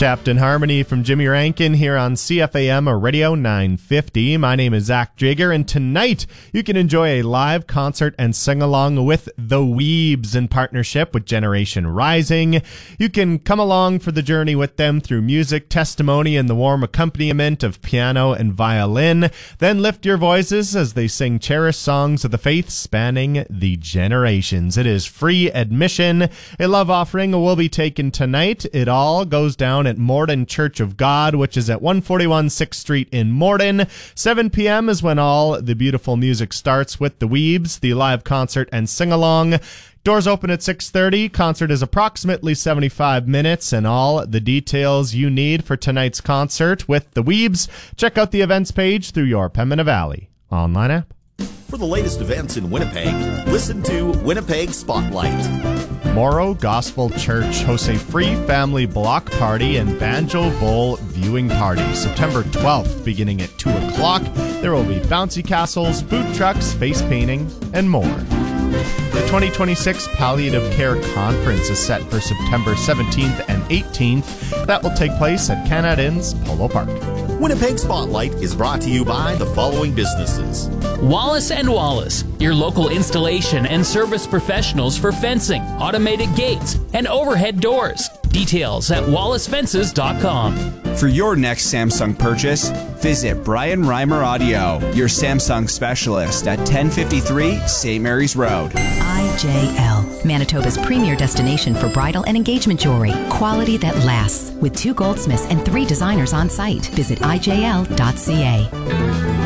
Captain Harmony from Jimmy Rankin here on CFAM Radio 950. My name is Zach Jager, and tonight you can enjoy a live concert and sing-along with The Weebs in partnership with Generation Rising. You can come along for the journey with them through music, testimony, and the warm accompaniment of piano and violin. Then lift your voices as they sing cherished songs of the faith spanning the generations. It is free admission. A love offering will be taken tonight. It all goes down at Morden Church of God, which is at 141 6th Street in Morden. 7 p.m. is when all the beautiful music starts with The Weebs, the live concert and sing-along. Doors open at 6:30. Concert is approximately 75 minutes, and all the details you need for tonight's concert with The Weebs, check out the events page through your Pembina Valley online app. For the latest events in Winnipeg, listen to Winnipeg Spotlight. Morrow Gospel Church hosts a free family block party and banjo bowl viewing party September 12th, beginning at 2 o'clock. There will be bouncy castles, food trucks, face painting, and more. The 2026 Palliative Care Conference is set for September 17th and 18th. That will take place at Canada Inn's Polo Park. Winnipeg Spotlight is brought to you by the following businesses. Wallace & Wallace, your local installation and service professionals for fencing, automated gates, and overhead doors. Details at wallacefences.com. For your next Samsung purchase, visit Brian Reimer Audio, your Samsung specialist at 1053 St. Mary's Road. IJL, Manitoba's premier destination for bridal and engagement jewelry. Quality that lasts. With 2 goldsmiths and 3 designers on site. Visit IJL.ca.